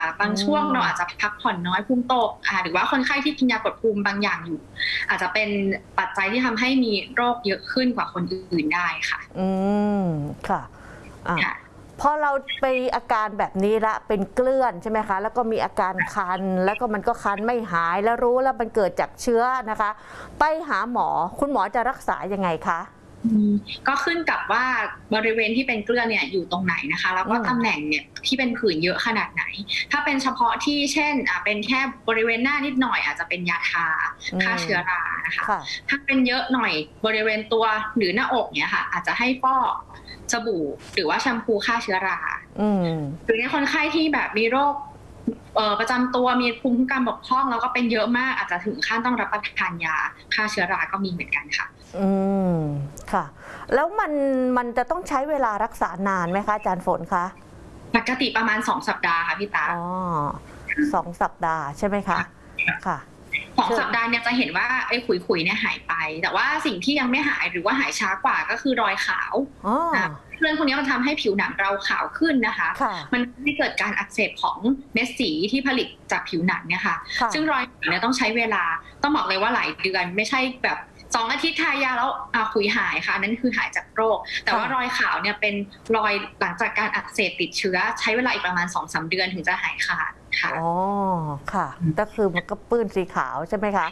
บางช่วงเราอาจจะพักผ่อนน้อยภูมิตกหรือว่าคนไข้ที่กินยากดภูมิบางอย่างอยู่อาจจะเป็นปัจจัยที่ทำให้มีโรคเยอะขึ้นกว่าคนอื่นได้ค่ะค่ะพอเราไปอาการแบบนี้ละเป็นเกลื่อนใช่ไหมคะแล้วก็มีอาการคันแล้วก็มันก็คันไม่หายแล้วรู้แล้วมันเกิดจากเชื้อนะคะไปหาหมอคุณหมอจะรักษายังไงคะก็ขึ้นกับว่าบริเวณที่เป็นเกลือเนี่ยอยู่ตรงไหนนะคะแล้วก็ตำแหน่งเนี่ยที่เป็นผื่นเยอะขนาดไหนถ้าเป็นเฉพาะที่เช่นเป็นแค่บริเวณหน้านิดหน่อยอาจจะเป็นยาทาฆ่าเชื้อรานะคะถ้าเป็นเยอะหน่อยบริเวณตัวหรือหน้าอกเนี่ยค่ะอาจจะให้ฟอกสบู่หรือว่าแชมพูฆ่าเชื้อราหรือในคนไข้ที่แบบมีโรคประจำตัวมีภูมิคุ้มกันบกพร่องแล้วก็เป็นเยอะมากอาจจะถึงขั้นต้องรับประทานยาฆ่าเชื้อราก็มีเหมือนกันค่ะค่ะแล้วมันจะต้องใช้เวลารักษานานไหมคะอาจารย์ฝนคะปกติประมาณ2 สัปดาห์ค่ะพี่ตา 2 สัปดาห์ใช่ไหมคะค่ะ 2 สัปดาห์เนี่ยจะเห็นว่าไอ้ขุยๆเนี่ยหายไปแต่ว่าสิ่งที่ยังไม่หายหรือว่าหายช้ากว่าก็คือรอยขาวเรื่องพวกนี้มันทำให้ผิวหนังเราขาวขึ้นนะคะมันไม่เกิดการอักเสบของเม็ดสีที่ผลิตจากผิวหนังเนี่ยค่ะซึ่งรอยเนี่ยต้องใช้เวลาต้องบอกเลยว่าหลายเดือนไม่ใช่แบบ2 อาทิตย์ทายาแล้วขุยหายค่ะนั่นคือหายจากโรคแต่ว่ารอยขาวเนี่ยเป็นรอยหลังจากการอักเสบติดเชื้อใช้เวลาอีกประมาณ2-3 เดือนถึงจะหายขาดค่ะค่ะก็คือมันก็ปื้นสีขาวใช่ไหมคะ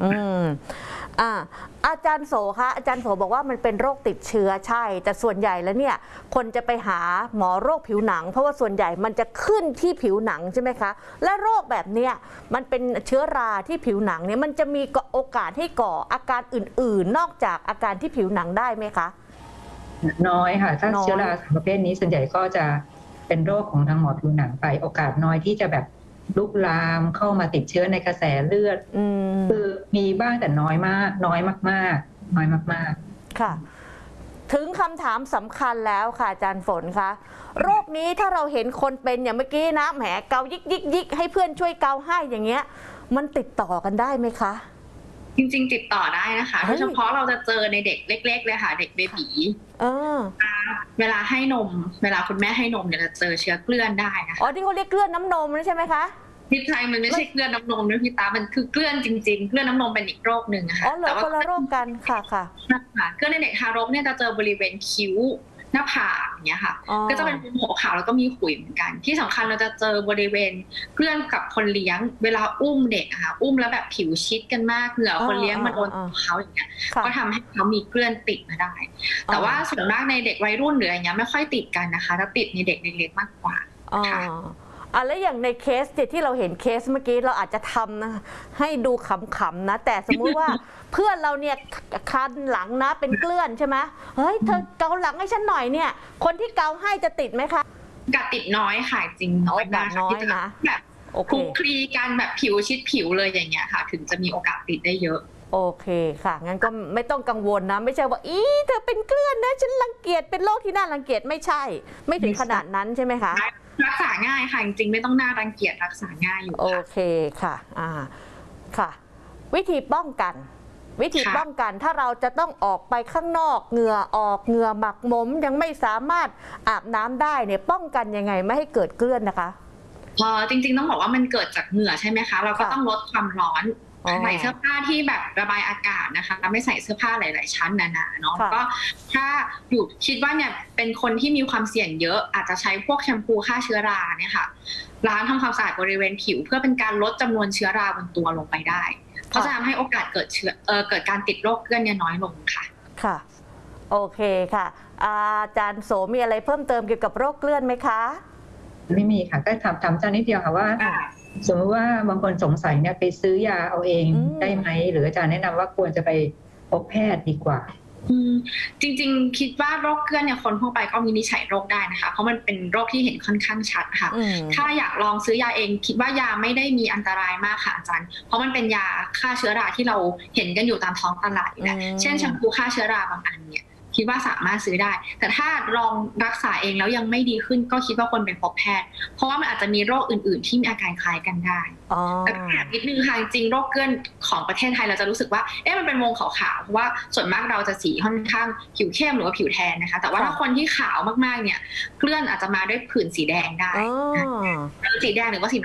อาจารย์โสคะอาจารย์โสบอกว่ามันเป็นโรคติดเชื้อใช่แต่ส่วนใหญ่แล้วเนี่ยคนจะไปหาหมอโรคผิวหนังเพราะว่าส่วนใหญ่มันจะขึ้นที่ผิวหนังใช่ไหมคะและโรคแบบเนี้ยมันเป็นเชื้อราที่ผิวหนังเนี่ยมันจะมีโอกาสให้ก่ออาการอื่นๆนอกจากอาการที่ผิวหนังได้ไหมคะน้อยค่ะถ้าเชื้อราประเภทนี้ส่วนใหญ่ก็จะเป็นโรคของทางหมอผิวหนังไปโอกาสน้อยที่จะแบบลุกลามเข้ามาติดเชื้อในกระแสเลือดคือมีบ้างแต่น้อยมากน้อยมากๆน้อยมากๆค่ะถึงคำถามสำคัญแล้วค่ะอาจารย์ฝนคะโรคนี้ถ้าเราเห็นคนเป็นอย่างเมื่อกี้นะแหมเกายิกให้เพื่อนช่วยเกาให้อย่างเงี้ยมันติดต่อกันได้ไหมคะจริงๆติดต่อได้นะคะโดยเฉพาะเราจะเจอในเด็กเล็กๆเลยค่ะเด็กเบบีเวลาให้นมเวลาคุณแม่ให้นมเนี่ยจะเจอเชื้อเกลื่อนได้นะคะที่เขาเรียกเกลื่อนน้ำนมใช่ไหมคะพี่ไทยมันไม่ใช่เกลื่อนน้ำนมนะพี่ตามันคือเกลื่อนจริงๆเกลื่อนน้ำนมเป็นอีกโรคหนึ่งค่ะแต่ว่าคนละโรคกันค่ะเกลื่อนในเด็กทารกเนี่ยจะเจอบริเวณคิ้วหน้าผากอย่างเงี้ยค่ะก็จะเป็นหัวขาวแล้วก็มีขุยเหมือนกันที่สำคัญเราจะเจอบริเวณเกลื่อนกับคนเลี้ยงเวลาอุ้มเด็กค่ะอุ้มแล้วแบบผิวชิดกันมากเหงื่อคนเลี้ยงมาโดนเขาอย่างเงี้ยก็ทำให้เขามีเกลื่อนติดมาได้แต่ว่าส่วนมากในเด็กวัยรุ่นหรืออะไรเงี้ยไม่ค่อยติดกันนะคะจะติดในเด็กเล็กๆมากกว่าค่ะแล้วอย่างในเคสที่เราเห็นเคสเมื่อกี้เราอาจจะทำนะให้ดูขำๆนะแต่สมมุติว่าเพื่อนเราเนี่ยคันหลังนะเป็นเกลื่อนใช่ไหมเฮ้ยเธอเกาหลังให้ฉันหน่อยเนี่ยคนที่เกาให้จะติดไหมคะกัดติดน้อยค่ะจริงน้อยนะแบบคลุกคลีกันแบบผิวชิดผิวเลยอย่างเงี้ยค่ะถึงจะมีโอกาสติดได้เยอะโอเคค่ะงั้นก็ไม่ต้องกังวลนะไม่ใช่ว่าเธอเป็นเกลื่อนนะฉันรังเกียจเป็นโรคที่น่ารังเกียจไม่ใช่ไม่ถึงขนาดนั้นใช่ไหมคะรักษาง่ายค่ะจริงๆไม่ต้องน่ารังเกียจรักษาง่ายอยู่โอเคค่ะค่ะวิธีป้องกันถ้าเราจะต้องออกไปข้างนอกเหงื่อออกเหงื่อหมักหมมยังไม่สามารถอาบน้ำได้เนี่ยป้องกันยังไงไม่ให้เกิดเกลื่อนนะคะจริงๆต้องบอกว่ามันเกิดจากเหงื่อใช่ไหมคะเราก็ต้องลดความร้อนใส่เสื้อผ้าที่แบบระบายอากาศนะคะไม่ใส่เสื้อผ้าหลายๆชั้นหนาๆเนาะก็ถ้าอยู่คิดว่าเนี่ยเป็นคนที่มีความเสี่ยงเยอะอาจจะใช้พวกแชมพูฆ่าเชื้อราเนี่ยค่ะล้างทำความสะอาดบริเวณผิวเพื่อเป็นการลดจำนวนเชื้อราบนตัวลงไปได้เพราะจะทำให้โอกาสเกิดการติดโรคเกลื่อนเนี่ยน้อยลงค่ะโอเคค่ะอาจารย์โสมีอะไรเพิ่มเติมเกี่ยวกับโรคเกลื่อนไหมคะไม่มีค่ะก็ถามอาจารย์นิดเดียวค่ะว่าสมมติว่าบางคนสงสัยเนี่ยไปซื้อยาเอาเองได้ไหมหรืออาจารย์แนะนำว่าควรจะไปพบแพทย์ดีกว่าจริงๆคิดว่าโรคเกลื่อนเนี่ยคนทั่วไปก็วินิจฉัยโรคได้นะคะเพราะมันเป็นโรคที่เห็นค่อนข้างชัดค่ะถ้าอยากลองซื้อยาเองคิดว่ายาไม่ได้มีอันตรายมากค่ะอาจารย์เพราะมันเป็นยาฆ่าเชื้อราที่เราเห็นกันอยู่ตามท้องตลาดนะเช่นแชมพูฆ่าเชื้อราบางอันเนี่ยคิดว่าสามารถซื้อได้แต่ถ้าลองรักษาเองแล้วยังไม่ดีขึ้นก็คิดว่าควรเป็นพบแพทย์เพราะว่ามันอาจจะมีโรคอื่นๆที่มีอาการคล้ายกันได้แต่แอบนิดนึงค่ะจริงโรคเกลื่อนของประเทศไทยเราจะรู้สึกว่ามันเป็นวงขาวๆเพราะว่าส่วนมากเราจะสีค่อนข้างผิวเข้มหรือว่าผิวแทนนะคะแต่ว่าถ้าคนที่ขาวมากๆเนี่ยเกลื่อนอาจจะมาด้วยผื่นสีแดงได้สีแดงหรือว่าสี